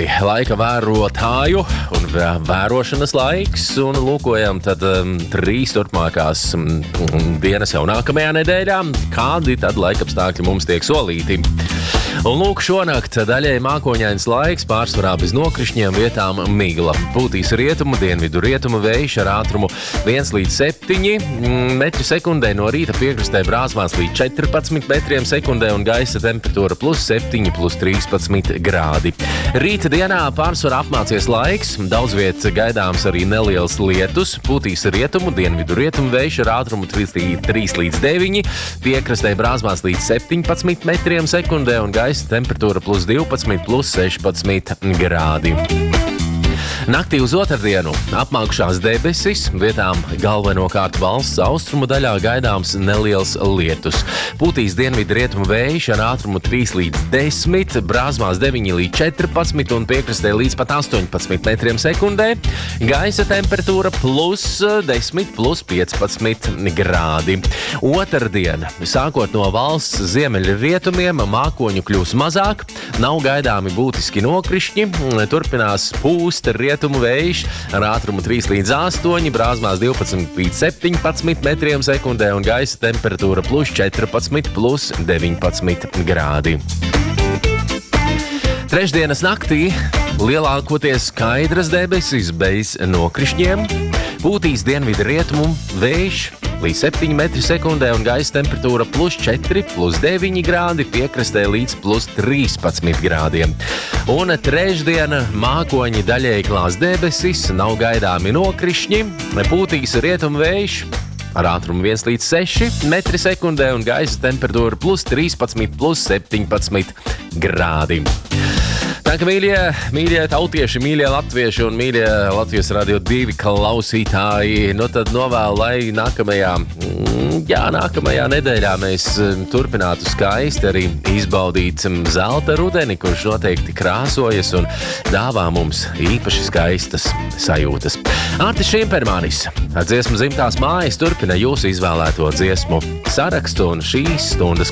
laika vērotāju un vērošanas laiks, un lūkojam tad 3 turpmākās dienas jau nākamajā nedēļā, kādi tad laikapstākļi mums tiek solīti. Un lūk, šonakt daļēji mākoņains laiks, pārsvarā bez nokrišņiem, vietām migla. Pūtīs rietumu, dienvidu rietumu vējš ar ātrumu 1 līdz 7 metri sekundē, no rīta piekrastē brāzmās līdz 14 metriem sekundē un gaisa temperatūra +7, +13 grādi. Rīta dienā pārsvarā apmācies laiks, daudz viet gaidāms arī neliels lietus, pūtīs rietumu, dienvidu rietumu vējš ar ātrumu 3 līdz 9, piekrastē brāzmās līdz 17 metriem sekundē un gaisa temperatūra +12, +16 grādi. Naktī uz otrdienu apmākušās debesis, vietām galvenokārt valsts austrumu daļā gaidāms neliels lietus. Pūtīs dienvidu rietumu vējš ar ātrumu 3 līdz 10, brāzmās 9 līdz 14 un piekrastē līdz pat 18 metriem sekundē. Gaisa temperatūra +10, +15 grādi. Otrdien, sākot no valsts ziemeļrietumiem, mākoņu kļūs mazāk, nav gaidāmi būtiski nokrišņi, turpinās pūst rietumu vējš ar ātrumu 3 līdz 8, brāzmās 12 līdz 17 metriem sekundē un gaisa temperatūra +14, +19 grādi. Trešdienas naktī lielākoties skaidras debesis bez nokrišņiem, pūtīs dienvidu rietumu vējš līdz 7 metri sekundē un gaisa temperatūra +4, +9 grādi, piekrastē līdz +13 grādiem. Un trešdiena mākoņi daļēji klās debesis, nav gaidāmi nokrišņi, pūtīs rietumu vējš ar ātrumu 1 līdz 6 metri sekundē un gaisa temperatūra +13, +17 grādi. Tā kā mīļie tautieši, mīļie latvieši un mīļie Latvijas Radio 2 klausītāji, tad novēlu, lai nākamajā nedēļā mēs turpinātu skaisti arī izbaudīt zelta rudeni, kurš noteikti krāsojas un dāvā mums īpaši skaistas sajūtas. Artis Šimpermanis ar dziesmu Zimtās mājas turpina jūsu izvēlēto dziesmu sarakstu un šīs stundas